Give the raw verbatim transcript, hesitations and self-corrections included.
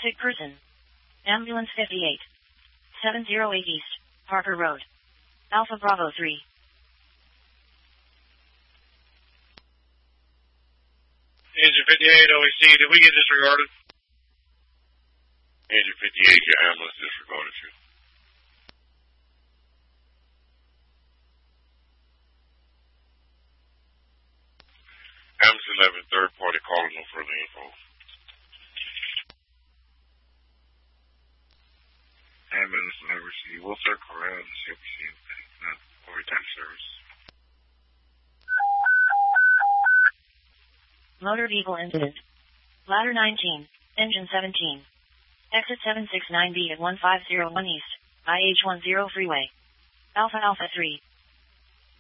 Sick person. Ambulance fifty-eight. seven oh eight East, Parker Road. Alpha Bravo three. Engine fifty-eight, O E C, did we get disregarded? Engine fifty-eight, your ambulance disregarded you. Ambulance eleven, third party calling, no further info. Ambulance eleven, we'll circle around and see if we see anything. Not for return service. Motor vehicle incident. Ladder nineteen, engine seventeen. Exit seven six nine B at one five zero one East, I H ten freeway. Alpha Alpha three.